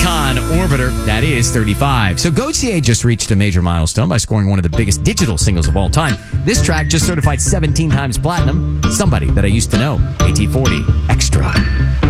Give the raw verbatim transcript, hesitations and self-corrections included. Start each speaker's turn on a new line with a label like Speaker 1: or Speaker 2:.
Speaker 1: Icon Orbiter. That is thirty-five. So Gautier just reached a major milestone by scoring one of the biggest digital singles of all time. This track just certified seventeen times platinum. Somebody that I used to know. A T forty Extra.